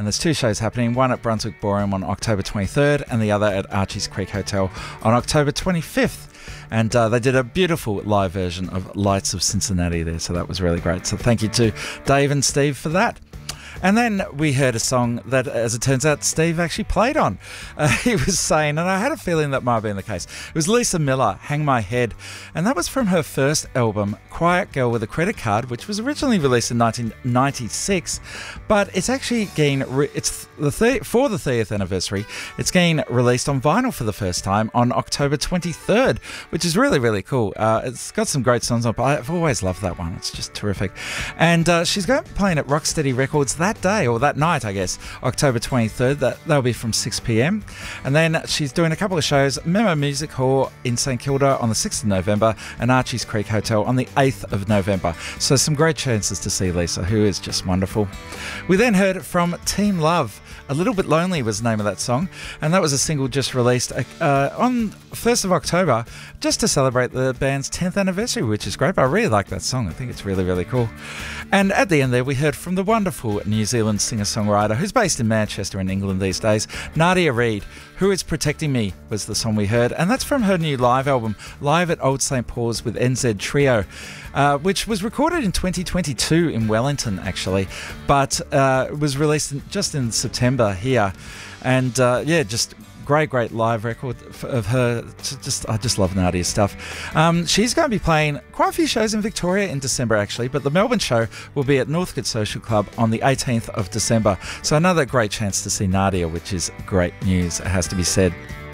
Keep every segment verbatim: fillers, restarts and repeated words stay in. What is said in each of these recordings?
there's two shows happening, one at Brunswick Ballroom on October twenty-third and the other at Archie's Creek Hotel on October twenty-fifth. And uh, they did a beautiful live version of Lights of Cincinnati there, so that was really great. So thank you to Dave and Steve for that. And then we heard a song that, as it turns out, Steve actually played on. Uh, he was saying, and I had a feeling that might have been the case, it was Lisa Miller, Hang My Head. And that was from her first album, Quiet Girl with a Credit Card, which was originally released in nineteen ninety-six. But it's actually getting, re- it's the thirty, for the thirtieth anniversary, it's getting released on vinyl for the first time on October twenty-third, which is really, really cool. Uh, it's got some great songs on it, I've always loved that one. It's just terrific. And uh, she's going to be playing at Rocksteady Records that day, or that night, I guess, October twenty-third. That, that'll be from six p.m. And then she's doing a couple of shows, Memo Music Hall in St Kilda on the sixth of November and Archie's Creek Hotel on the eighth of November. So some great chances to see Lisa, who is just wonderful. We then heard from Team Love. A Little Bit Lonely was the name of that song, and that was a single just released uh, on first of October, just to celebrate the band's tenth anniversary, which is great. But I really like that song. I think it's really, really cool. And at the end there, we heard from the wonderful New Zealand singer-songwriter who's based in Manchester in England these days, Nadia Reid. Who Is Protecting Me was the song we heard, and that's from her new live album, Live at Old Saint Paul's with N Z Trio, uh, which was recorded in twenty twenty-two in Wellington, actually, but uh, it was released in, just in September here. And uh, yeah, just great, great live record of her. Just, I just love Nadia's stuff. Um, she's going to be playing quite a few shows in Victoria in December, actually, but the Melbourne show will be at Northcote Social Club on the eighteenth of December. So another great chance to see Nadia, which is great news, it has to be said.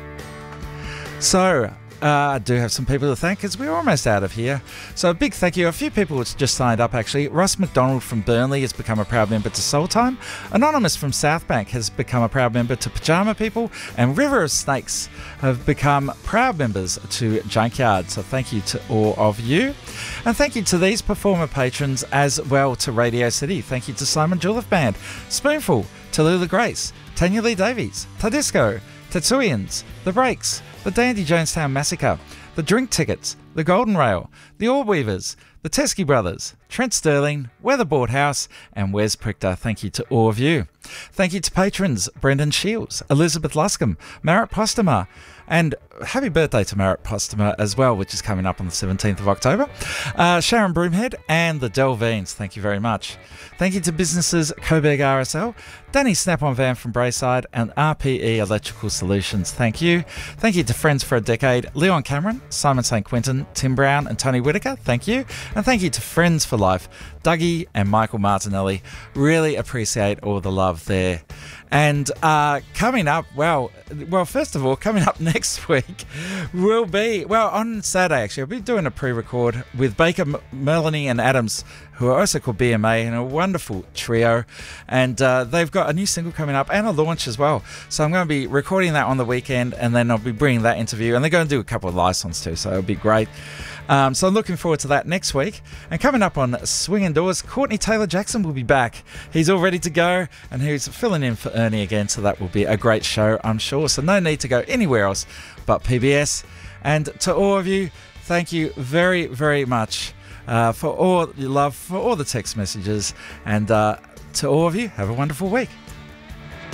So Uh, I do have some people to thank because we're almost out of here. So a big thank you. A few people just signed up, actually. Ross McDonald from Burnley has become a proud member to Soul Time. Anonymous from Southbank has become a proud member to Pajama People. And River of Snakes have become proud members to Junkyard. So thank you to all of you. And thank you to these performer patrons as well to Radio City. Thank you to Simon Jolliffe Band, Spoonful, Tallulah Grace, Tanya Lee Davies, Tadisco, Tetsuians, The Breaks, The Dandy Jonestown Massacre, The Drink Tickets, The Golden Rail, The Orb Weavers, The Teskey Brothers, Trent Sterling, Weatherboard House, and Wes Prichter. Thank you to all of you. Thank you to patrons Brendan Shields, Elizabeth Luscombe, Marit Postema, and happy birthday to Marit Postema as well, which is coming up on the seventeenth of October. Uh, Sharon Broomhead and the Delveens, thank you very much. Thank you to businesses Coburg R S L, Danny Snap-on Van from Brayside, and R P E Electrical Solutions. Thank you. Thank you to Friends for a Decade, Leon Cameron, Simon Saint Quentin, Tim Brown, and Tony Whitaker. Thank you. And thank you to Friends for Life, Dougie and Michael Martinelli. Really appreciate all the love there. And uh, coming up, well, well, first of all, coming up next week will be, well, on Saturday, actually, I'll be doing a pre-record with Baker, M- Melanie and Adams, who are also called B M A, and a wonderful trio. And uh, they've got a new single coming up and a launch as well. So I'm going to be recording that on the weekend, and then I'll be bringing that interview. And they're going to do a couple of live songs too, so it'll be great. Um, so I'm looking forward to that next week. And coming up on Swinging Doors, Courtney Taylor-Jackson will be back. He's all ready to go, and he's filling in for Ernie again, so that will be a great show, I'm sure. So no need to go anywhere else but P B S. And to all of you, thank you very, very much uh, for all your love, for all the text messages, and uh, to all of you, have a wonderful week.